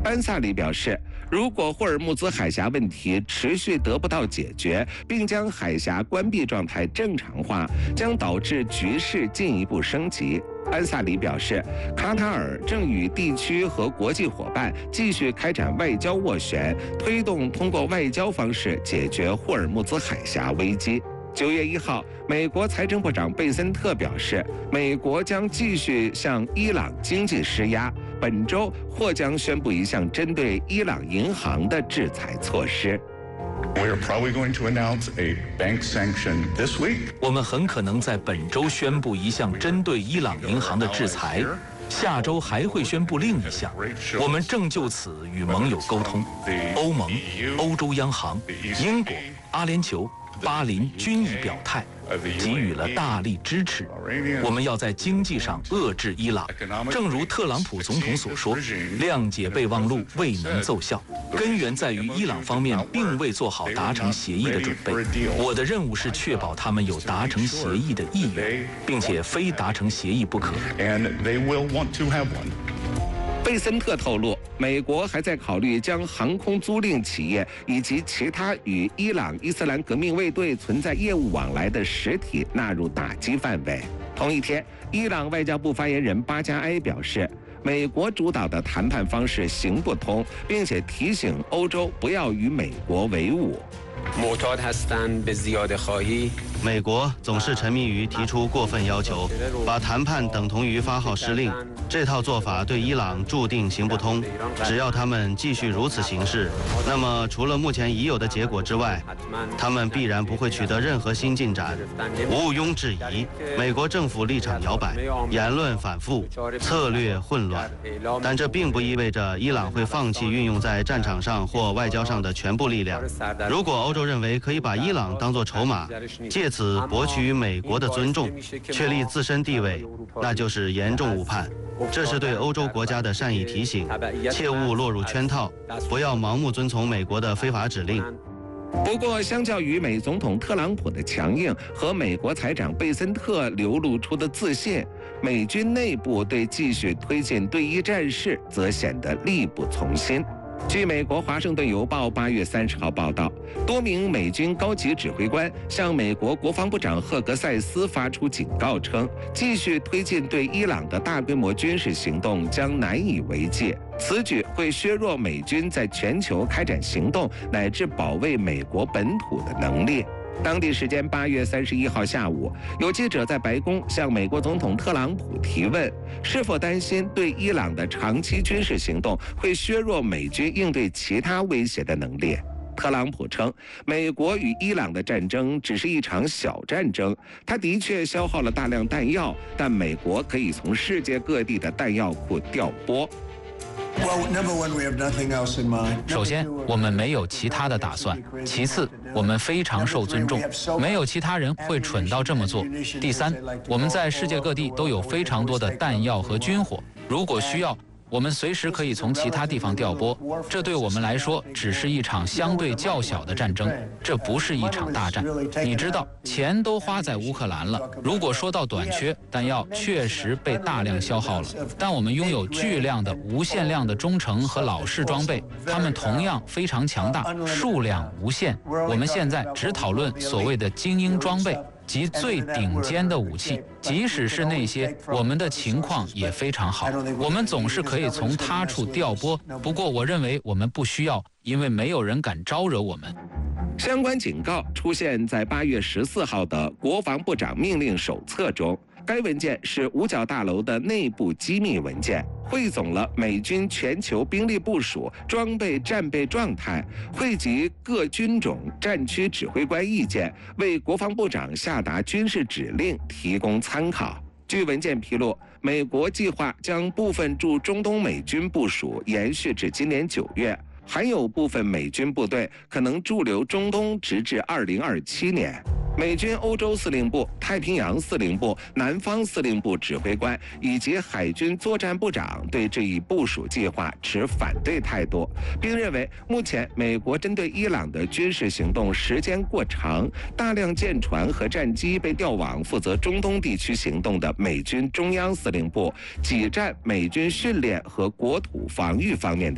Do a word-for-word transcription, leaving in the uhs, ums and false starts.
安萨里表示，如果霍尔木兹海峡问题持续得不到解决，并将海峡关闭状态正常化，将导致局势进一步升级。安萨里表示，卡塔尔正与地区和国际伙伴继续开展外交斡旋，推动通过外交方式解决霍尔木兹海峡危机。九月一号，美国财政部长贝森特表示，美国将继续向伊朗经济施压，本周或将宣布一项针对伊朗银行的制裁措施。 We are probably going to announce a bank sanction this week. 我们很可能在本周宣布一项针对伊朗银行的制裁，下周还会宣布另一项。我们正就此与盟友沟通，欧盟、欧洲央行、英国、阿联酋、巴林均已表态，给予了大力支持。我们要在经济上遏制伊朗，正如特朗普总统所说，谅解备忘录未能奏效，根源在于伊朗方面并未做好达成协议的准备。我的任务是确保他们有达成协议的意愿，并且非达成协议不可。 贝森特透露，美国还在考虑将航空租赁企业以及其他与伊朗伊斯兰革命卫队存在业务往来的实体纳入打击范围。同一天，伊朗外交部发言人巴加埃表示，美国主导的谈判方式行不通，并且提醒欧洲不要与美国为伍。 美国总是沉迷于提出过分要求，把谈判等同于发号施令。这套做法对伊朗注定行不通。只要他们继续如此行事，那么除了目前已有的结果之外，他们必然不会取得任何新进展。毋庸置疑，美国政府立场摇摆，言论反复，策略混乱。但这并不意味着伊朗会放弃运用在战场上或外交上的全部力量。如果欧洲认为可以把伊朗当作筹码，借此博取美国的尊重，确立自身地位，那就是严重误判。这是对欧洲国家的善意提醒，切勿落入圈套，不要盲目遵从美国的非法指令。 不过，相较于美总统特朗普的强硬和美国财长贝森特流露出的自信，美军内部对继续推进对伊战事则显得力不从心。据美国《华盛顿邮报》八月三十号报道，多名美军高级指挥官向美国国防部长赫格塞斯发出警告称，继续推进对伊朗的大规模军事行动将难以为继，此举会削弱美军在全球开展行动乃至保卫美国本土的能力。当地时间八月三十一号下午，有记者在白宫向美国总统特朗普提问，是否担心对伊朗的长期军事行动会削弱美军应对其他威胁的能力。特朗普称，美国与伊朗的战争只是一场小战争，他的确消耗了大量弹药，但美国可以从世界各地的弹药库调拨。 首先，我们没有其他的打算；其次，我们非常受尊重，没有其他人会蠢到这么做；第三，我们在世界各地都有非常多的弹药和军火，如果需要，我们随时可以从其他地方调拨。这对我们来说只是一场相对较小的战争，这不是一场大战。你知道，钱都花在乌克兰了，如果说到短缺，弹药确实被大量消耗了，但我们拥有巨量的无限量的中程和老式装备，它们同样非常强大，数量无限。我们现在只讨论所谓的精英装备及最顶尖的武器，即使是那些，我们的情况也非常好。我们总是可以从他处调拨，不过我认为我们不需要，因为没有人敢招惹我们。 相关警告出现在八月十四号的国防部长命令手册中。该文件是五角大楼的内部机密文件，汇总了美军全球兵力部署、装备战备状态，汇集各军种战区指挥官意见，为国防部长下达军事指令提供参考。据文件披露，美国计划将部分驻中东美军部署延续至今年九月，还有部分美军部队可能驻留中东直至二零二七年。美军欧洲司令部、太平洋司令部、南方司令部指挥官以及海军作战部长对这一部署计划持反对态度，并认为目前美国针对伊朗的军事行动时间过长，大量舰船和战机被调往负责中东地区行动的美军中央司令部，挤占美军训练和国土防御方面的